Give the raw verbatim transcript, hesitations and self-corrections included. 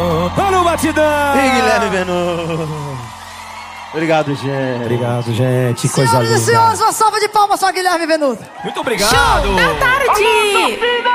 Tá no batidão! E Guilherme Venuto. Obrigado, gente. Obrigado, gente. Coisa Senhoras linda. e senhores, uma salva de palmas para Guilherme Venuto. Muito obrigado. Show da tarde!